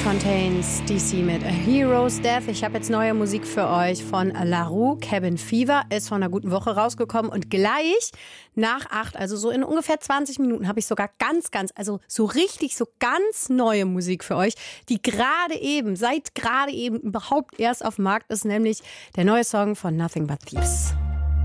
Fontaines, DC mit A Hero's Death. Ich habe jetzt neue Musik für euch von La Roux. Cabin Fever ist vor einer guten Woche rausgekommen und gleich nach 8, also so in ungefähr 20 Minuten, habe ich sogar ganz neue Musik für euch, die seit gerade eben überhaupt erst auf dem Markt ist, nämlich der neue Song von Nothing But Thieves.